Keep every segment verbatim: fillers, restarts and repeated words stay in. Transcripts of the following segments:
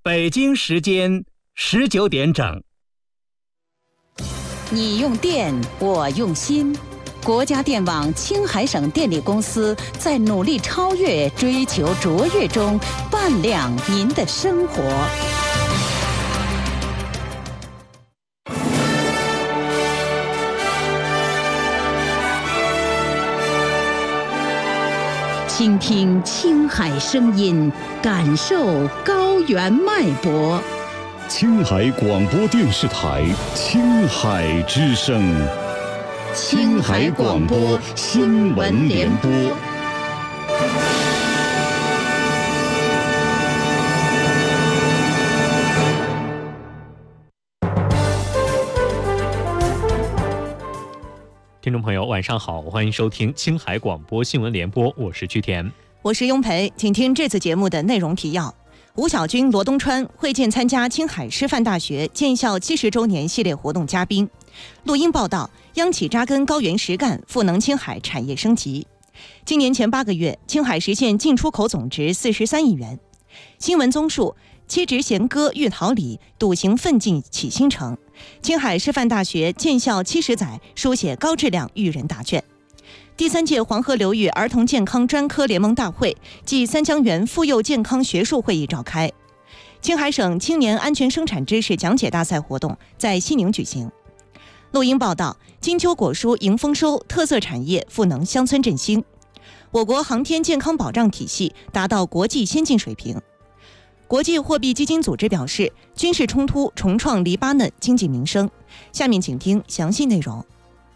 北京时间十九点整。 你用电，我用心。国家电网青海省电力公司在努力超越、追求卓越中，伴亮您的生活。倾听青海声音，感受高原脉搏。 青海广播电视台青海之声，青海广播新闻联播。 听众朋友，晚上好，欢迎收听青海广播新闻联播，我是曲田， 我是雍培，请听这次节目的内容提要。吴小军、罗东川会见参加青海师范大学建校七十周年系列活动嘉宾。录音报道：央企扎根高原实干，赋能青海产业升级。今年前八个月，青海实现进出口总值四十三亿元。新闻综述：七直弦歌玉桃李，笃行奋进启新城。青海师范大学建校七十载，书写高质量育人答卷。第三届黄河流域儿童健康专科联盟大会暨三江源妇幼健康学术会议召开。青海省青年安全生产知识讲解大赛活动在西宁举行。录音报道：金秋果蔬迎丰收，特色产业赋能乡村振兴。我国航天健康保障体系达到国际先进水平。国际货币基金组织表示，军事冲突重创黎巴嫩经济民生。下面请听详细内容。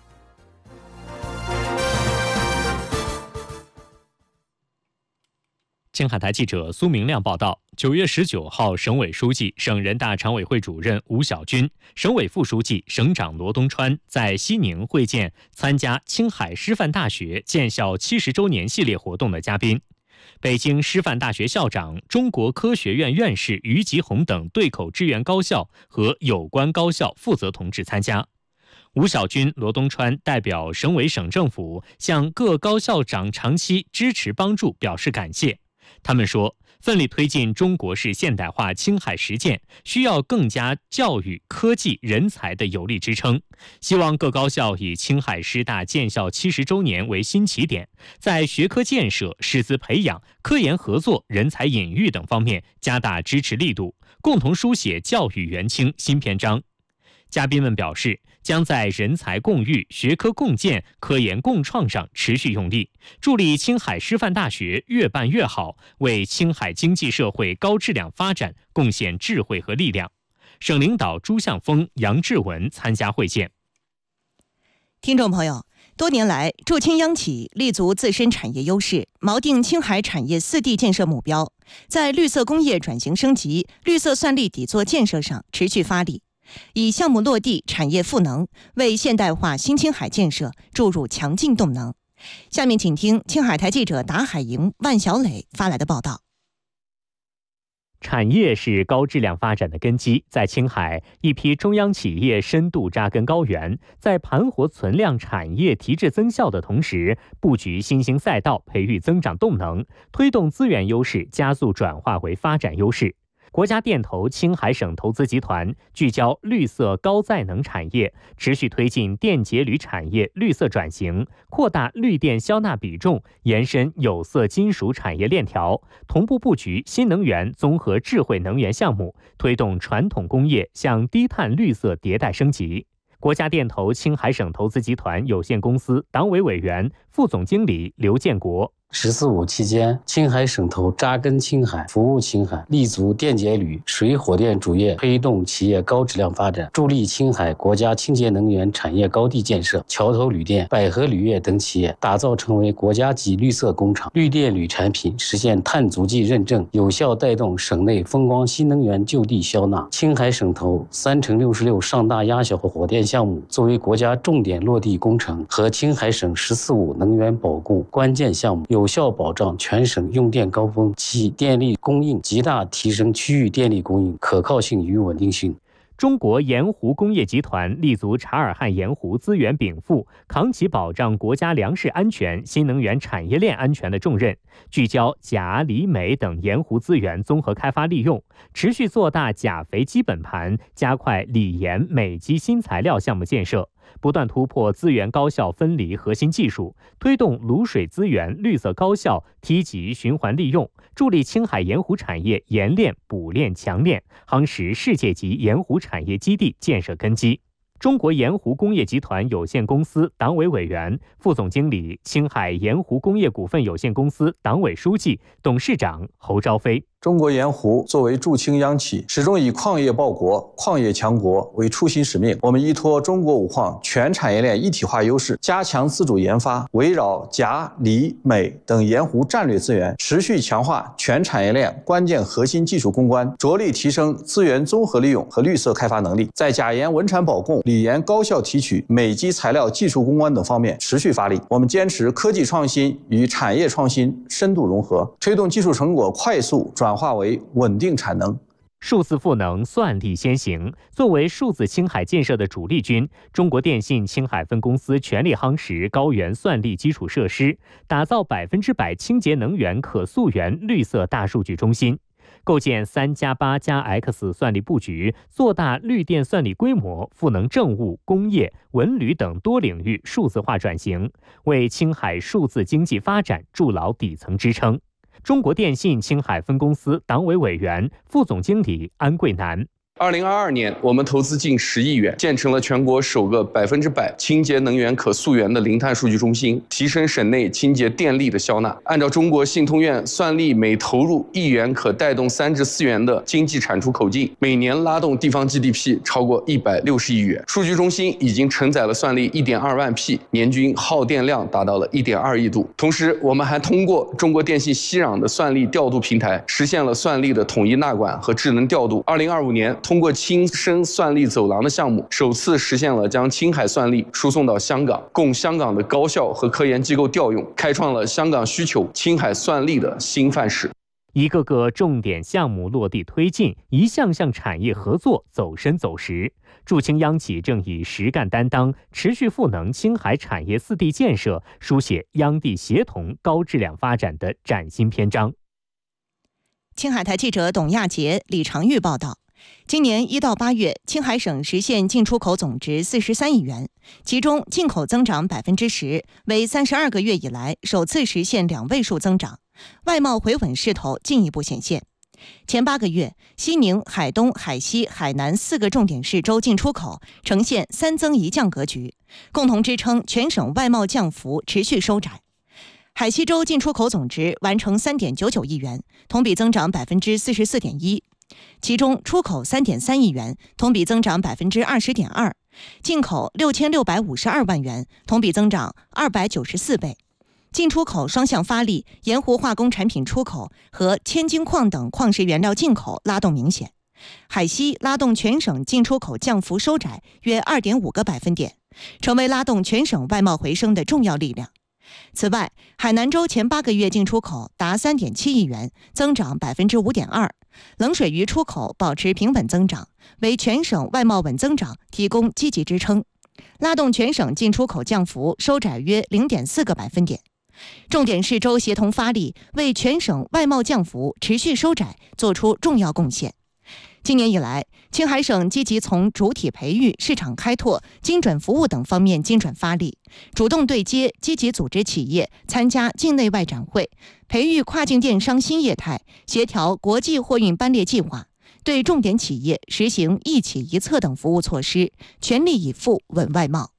青海台记者苏明亮报道，九月十九号，省委书记、省人大常委会主任吴小军，省委副书记、省长罗东川在西宁会见参加青海师范大学建校七十周年系列活动的嘉宾。北京师范大学校长、中国科学院院士于吉宏等对口支援高校和有关高校负责同志参加。吴小军、罗东川代表省委省政府向各高校长长期支持帮助表示感谢。他们说，奋力推进中国式现代化青海实践，需要更加教育、科技、人才的有力支撑。希望各高校以青海师大建校七十周年为新起点，在学科建设、师资培养、科研合作、人才引育等方面加大支持力度，共同书写教育元清新篇章。嘉宾们表示，将在人才共育、学科共建、科研共创上持续用力，助力青海师范大学越办越好，为青海经济社会高质量发展贡献智慧和力量。省领导朱向峰、杨志文参加会见。 听众朋友，多年来，驻青央企立足自身产业优势，锚定青海产业四地建设目标，在绿色工业转型升级、绿色算力底座建设上持续发力，以项目落地、产业赋能，为现代化新青海建设注入强劲动能。下面请听青海台记者达海营、万小磊发来的报道。 产业是高质量发展的根基，在青海，一批中央企业深度扎根高原，在盘活存量产业提质增效的同时，布局新兴赛道，培育增长动能，推动资源优势加速转化为发展优势。国家电投青海省投资集团聚焦绿色高载能产业，持续推进电解铝产业绿色转型，扩大绿电消纳比重，延伸有色金属产业链条，同步布局新能源综合智慧能源项目，推动传统工业向低碳绿色迭代升级。国家电投青海省投资集团有限公司党委委员、副总经理刘建国。 十四五期间，青海省投扎根青海，服务青海，立足电解铝、水火电主业，推动企业高质量发展，助力青海国家清洁能源产业高地建设。桥头铝电、百合铝业等企业打造成为国家级绿色工厂，绿电铝产品实现碳足迹认证，有效带动省内风光新能源就地消纳。青海省投三乘六十六上大压小火电项目作为国家重点落地工程和青海省十四五能源保供关键项目，有效保障全省用电高峰，其电力供应极大提升区域电力供应可靠性与稳定性。 中国盐湖工业集团立足察尔汗盐湖资源禀赋，扛起保障国家粮食安全、新能源产业链安全的重任，聚焦钾、锂、镁等盐湖资源综合开发利用，持续做大钾肥基本盘，加快锂盐、镁基新材料项目建设，不断突破资源高效分离核心技术，推动卤水资源绿色高效梯级循环利用，助力青海盐湖产业冶炼、补炼、强炼，夯实世界级盐湖产业基地建设根基。中国盐湖工业集团有限公司党委委员、副总经理、青海盐湖工业股份有限公司党委书记、董事长侯朝飞。 中国盐湖作为驻青央企，始终以矿业报国、矿业强国为初心使命。我们依托中国五矿全产业链一体化优势，加强自主研发，围绕钾、锂、镁等盐湖战略资源，持续强化全产业链关键核心技术攻关，着力提升资源综合利用和绿色开发能力。在钾盐稳产保供、锂盐高效提取、镁基材料技术攻关等方面持续发力。我们坚持科技创新与产业创新深度融合，推动技术成果快速转化为稳定产能。 数字赋能，算力先行。作为数字青海建设的主力军，中国电信青海分公司全力夯实高原算力基础设施，打造百分之百清洁能源可溯源绿色大数据中心，构建三加八加 X 算力布局，做大绿电算力规模，赋能政务、工业、文旅等多领域数字化转型，为青海数字经济发展筑牢底层支撑。中国电信青海分公司党委委员、副总经理安贵南。 二零二二年，我们投资近十亿元，建成了全国首个百分之百清洁能源可溯源的零碳数据中心，提升省内清洁电力的消纳。按照中国信通院算力每投入一元可带动三至四元的经济产出口径，每年拉动地方 G D P 超过一百六十亿元。数据中心已经承载了算力一点二万 P， 年均耗电量达到了一点二亿度。同时，我们还通过中国电信西壤的算力调度平台，实现了算力的统一纳管和智能调度。二零二五年，通过青深算力走廊的项目，首次实现了将青海算力输送到香港，供香港的高校和科研机构调用，开创了香港需求青海算力的新范式。 一个个重点项目落地推进，一项项产业合作走深走实。驻青央企正以实干担当，持续赋能青海产业四地建设，书写央地协同高质量发展的崭新篇章。 青海台记者董亚杰、李长玉报道。今年一到八月，青海省实现进出口总值四十三亿元，其中进口增长百分之十，为三十二个月以来首次实现两位数增长，外贸回稳势头进一步显现。前八个月，西宁、海东、海西、海南四个重点市州进出口呈现三增一降格局，共同支撑全省外贸降幅持续收窄。海西州进出口总值完成三点九九亿元，同比增长百分之四十四点一。其中出口三点三亿元，同比增长百分之二十点二；进口六千六百五十二万元，同比增长二百九十四倍。进出口双向发力，盐湖化工产品出口和千金矿等矿石原料进口拉动明显。海西拉动全省进出口降幅收窄约二点五个百分点，成为拉动全省外贸回升的重要力量。此外，海南州前八个月进出口达三点七亿元，增长百分之五点二。冷水鱼出口保持平稳增长，为全省外贸稳增长提供积极支撑，拉动全省进出口降幅收窄约零点四个百分点。重点市州协同发力，为全省外贸降幅持续收窄做出重要贡献。今年以来，青海省积极从主体培育、市场开拓、精准服务等方面精准发力，主动对接，积极组织企业参加境内外展会，培育跨境电商新业态，协调国际货运班列计划，对重点企业实行一企一策等服务措施，全力以赴稳外贸。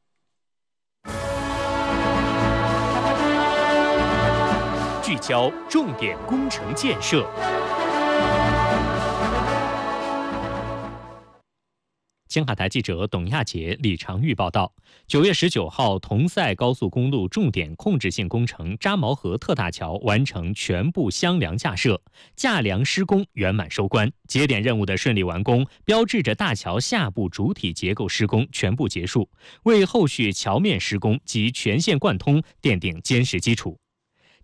聚焦重点工程建设。青海台记者董亚杰、李长玉报道：九月十九号，同赛高速公路重点控制性工程扎毛河特大桥完成全部箱梁架设，架梁施工圆满收官。节点任务的顺利完工，标志着大桥下部主体结构施工全部结束，为后续桥面施工及全线贯通奠定坚实基础。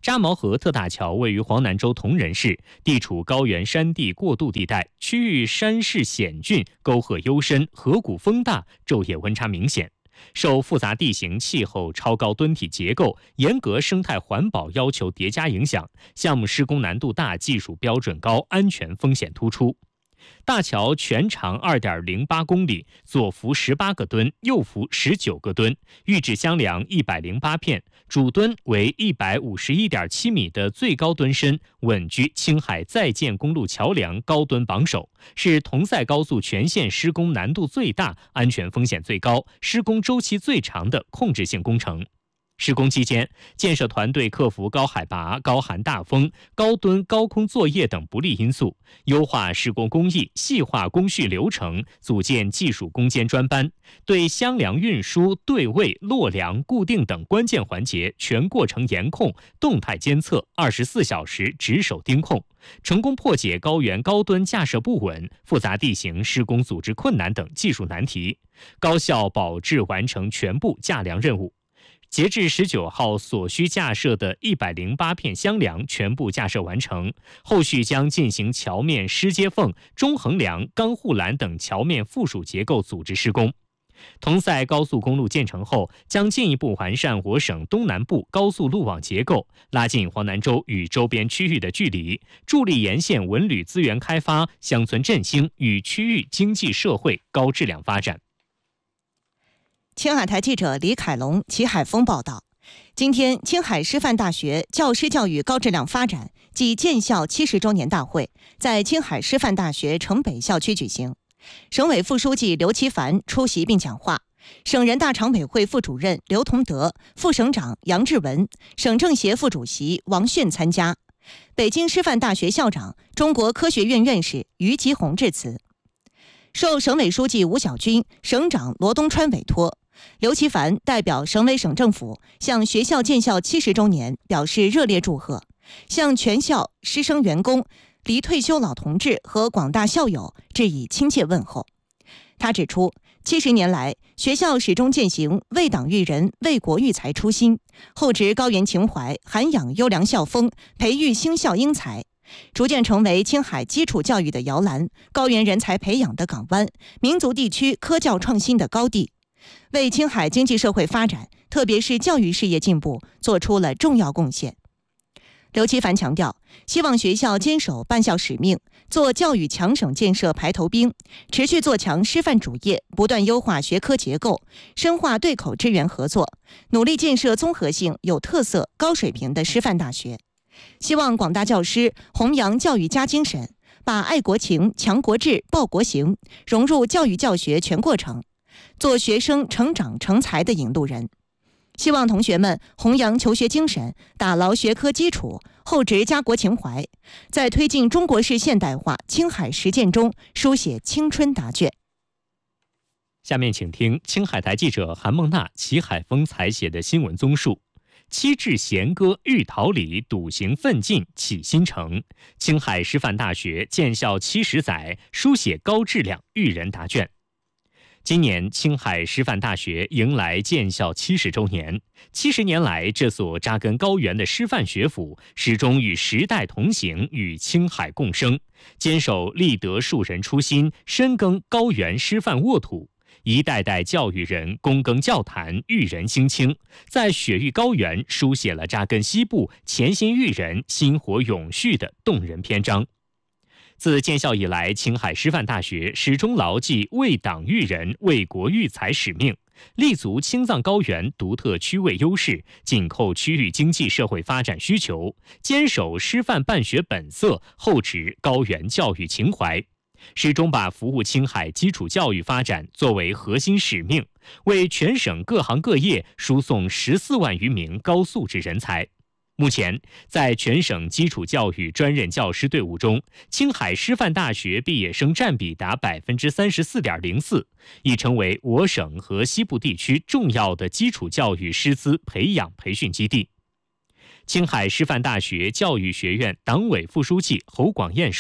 扎毛河特大桥位于黄南州铜仁市，地处高原山地过渡地带，区域山势险峻，沟壑幽深，河谷风大，昼夜温差明显。受复杂地形、气候、超高墩体结构、严格生态环保要求叠加影响，项目施工难度大，技术标准高，安全风险突出。大桥全长 二点零八公里，左浮十八个墩，右浮十九个墩，预制箱梁一百零八片，主墩为 一百五十一点七米的最高墩深，稳居青海在建公路桥梁高墩榜首，是同赛高速全线施工难度最大、安全风险最高、施工周期最长的控制性工程。施工期间，建设团队克服高海拔、高寒大风、高墩、高空作业等不利因素，优化施工工艺，细化工序流程，组建技术攻坚专班，对箱梁运输、对位、落梁、固定等关键环节全过程严控、动态监测，二十四小时值守盯控，成功破解高原高墩架设不稳、复杂地形施工组织困难等技术难题，高效保质完成全部架梁任务。截至十九号，所需架设的一百零八片箱梁全部架设完成，后续将进行桥面施接缝、中横梁、钢护栏等桥面附属结构组织施工。同赛高速公路建成后，将进一步完善我省东南部高速路网结构，拉近黄南州与周边区域的距离，助力沿线文旅资源开发、乡村振兴与区域经济社会高质量发展。 青海台记者李凯龙、齐海峰报道，今天青海师范大学教师教育高质量发展暨建校七十周年大会在青海师范大学城北校区举行，省委副书记刘奇凡出席并讲话，省人大常委会副主任刘同德、副省长杨志文、省政协副主席王迅参加，北京师范大学校长、中国科学院院士于吉宏致辞。受省委书记吴小军、省长罗东川委托，刘奇凡代表省委省政府向学校建校七十周年表示热烈祝贺，向全校师生员工、离退休老同志和广大校友致以亲切问候。他指出，七十年来，学校始终践行为党育人、为国育才初心，厚植高原情怀，涵养优良校风，培育星校英才，逐渐成为青海基础教育的摇篮、高原人才培养的港湾、民族地区科教创新的高地，为青海经济社会发展，特别是教育事业进步做出了重要贡献。刘奇凡强调，希望学校坚守办校使命，做教育强省建设排头兵，持续做强师范主业，不断优化学科结构，深化对口支援合作，努力建设综合性、有特色、高水平的师范大学。希望广大教师弘扬教育家精神，把爱国情、强国志、报国行融入教育教学全过程，做学生成长成才的引路人。希望同学们弘扬求学精神，打牢学科基础，厚植家国情怀，在推进中国式现代化青海实践中书写青春答卷。 下面请听青海台记者韩梦娜、齐海峰采写的新闻综述：七至弦歌玉桃李，笃行奋进启新城。青海师范大学建校七十载，书写高质量育人答卷。今年青海师范大学迎来建校七十周年。七十年来，这所扎根高原的师范学府始终与时代同行，与青海共生，坚守立德树人初心，深耕高原师范沃土，一代代教育人躬耕教坛，育人兴清，在雪域高原书写了扎根西部、潜心育人、薪火永续的动人篇章。自建校以来，青海师范大学始终牢记为党育人、为国育才使命，立足青藏高原独特区位优势，紧扣区域经济社会发展需求，坚守师范办学本色，厚植高原教育情怀，始终把服务青海基础教育发展作为核心使命，为全省各行各业输送十四万余名高素质人才。目前，在全省基础教育专任教师队伍中，青海师范大学毕业生占比达百分之三十四点零四，已成为我省和西部地区重要的基础教育师资培养培训基地。青海师范大学教育学院党委副书记侯广彦说，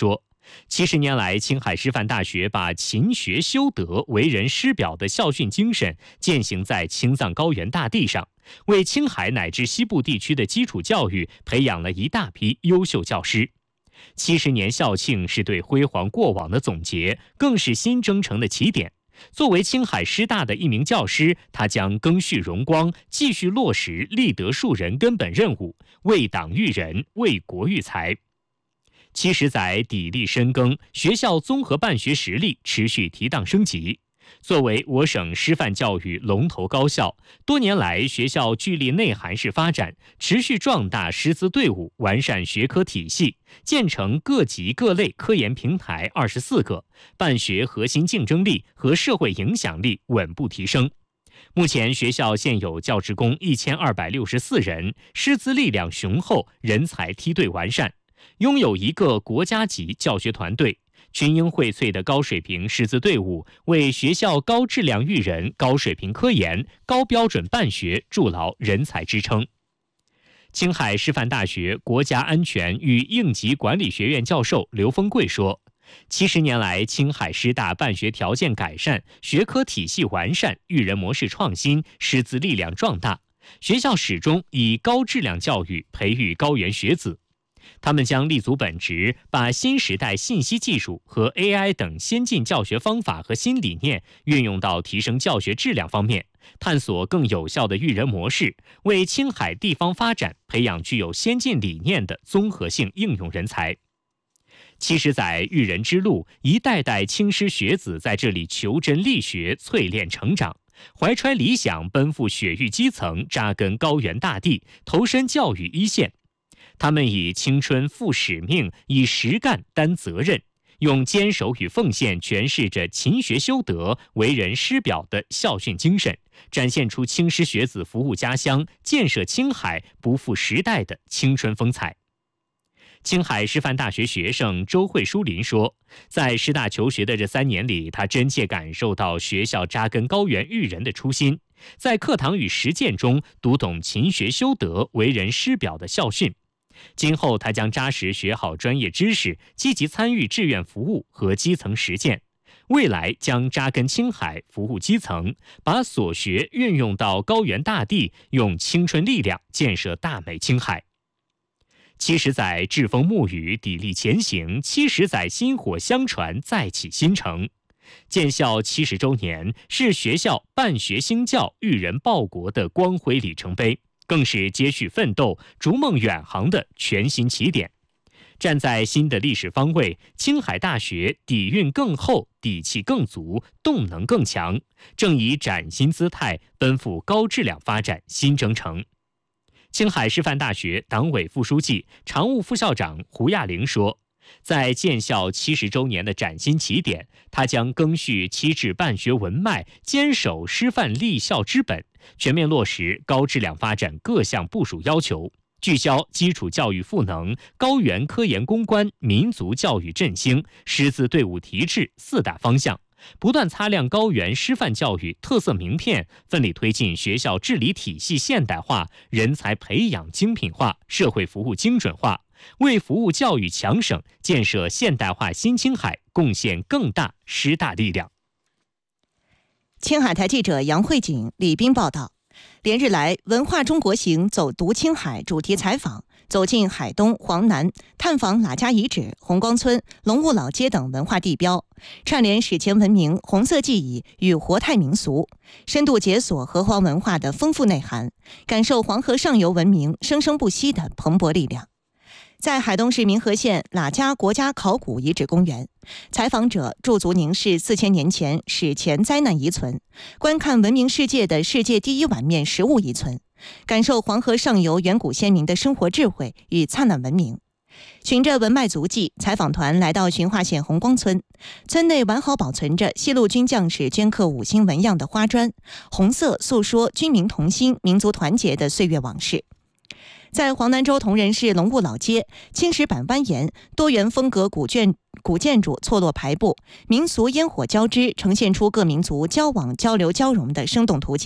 七十年来，青海师范大学把勤学修德、为人师表的校训精神践行在青藏高原大地上，为青海乃至西部地区的基础教育培养了一大批优秀教师。七十年校庆是对辉煌过往的总结，更是新征程的起点。作为青海师大的一名教师，他将赓续荣光，继续落实立德树人根本任务，为党育人，为国育才。七十载砥砺深耕，学校综合办学实力持续提档升级。作为我省师范教育龙头高校，多年来学校聚力内涵式发展，持续壮大师资队伍，完善学科体系，建成各级各类科研平台二十四个，办学核心竞争力和社会影响力稳步提升。目前学校现有教职工一千二百六十四人，师资力量雄厚，人才梯队完善，拥有一个国家级教学团队。群英荟萃的高水平师资队伍，为学校高质量育人、高水平科研、高标准办学筑牢人才支撑。青海师范大学国家安全与应急管理学院教授刘峰贵说，七十年来，青海师大办学条件改善，学科体系完善，育人模式创新，师资力量壮大。学校始终以高质量教育培育高原学子。他们将立足本职，把新时代信息技术和 A I 等先进教学方法和新理念运用到提升教学质量方面，探索更有效的育人模式，为青海地方发展培养具有先进理念的综合性应用人才。七十载育人之路，一代代青师学子在这里求真力学，淬炼成长，怀揣理想，奔赴雪域基层，扎根高原大地，投身教育一线。他们以青春负使命，以实干担责任，用坚守与奉献诠释着勤学修德、为人师表的校训精神，展现出青师学子服务家乡、建设青海不负时代的青春风采。青海师范大学学生周慧舒林说，在师大求学的这三年里，他真切感受到学校扎根高原育人的初心，在课堂与实践中读懂勤学修德、为人师表的校训。今后他将扎实学好专业知识，积极参与志愿服务和基层实践，未来将扎根青海，服务基层，把所学运用到高原大地，用青春力量建设大美青海。七十载栉风沐雨，砥砺前行；七十载薪火相传，再起新程。建校七十周年是学校办学兴教、育人报国的光辉里程碑，更是接续奋斗、逐梦远航的全新起点。站在新的历史方位，青海大学底蕴更厚、底气更足、动能更强，正以崭新姿态奔赴高质量发展新征程。青海师范大学党委副书记、常务副校长胡亚玲说，在建校七十周年的崭新起点，他将赓续七制办学文脉，坚守师范立校之本，全面落实高质量发展各项部署要求，聚焦基础教育赋能、高原科研攻关、民族教育振兴、师资队伍提质四大方向，不断擦亮高原师范教育特色名片，奋力推进学校治理体系现代化、人才培养精品化、社会服务精准化，为服务教育强省、建设现代化新青海贡献更大师大力量。 青海台记者杨慧锦、李斌报道。连日来，文化中国行走读青海主题采访走进海东、黄南，探访喇家遗址、红光村、龙雾老街等文化地标，串联史前文明、红色记忆与活态民俗，深度解锁河湟文化的丰富内涵，感受黄河上游文明生生不息的蓬勃力量。在海东市民和县喇家国家考古遗址公园，采访者驻足凝视四千年前史前灾难遗存，观看闻名世界的世界第一碗面食物遗存，感受黄河上游远古先民的生活智慧与灿烂文明。循着文脉足迹，采访团来到循化县红光村，村内完好保存着西路军将士镌刻五星纹样的花砖，红色诉说军民同心、民族团结的岁月往事。在黄南州铜仁市龙雾老街，青石板蜿蜒，多元风格古建古建筑错落排布，民俗烟火交织，呈现出各民族交往、交流、交融的生动图景。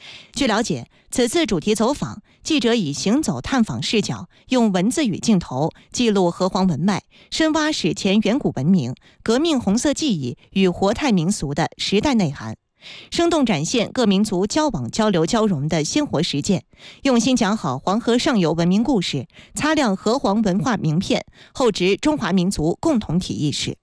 据了解，此次主题走访，记者以行走探访视角，用文字与镜头记录河湟文脉，深挖史前远古文明、革命红色记忆与活态民俗的时代内涵，生动展现各民族交往交流交融的鲜活实践，用心讲好黄河上游文明故事，擦亮河湟文化名片，厚植中华民族共同体意识。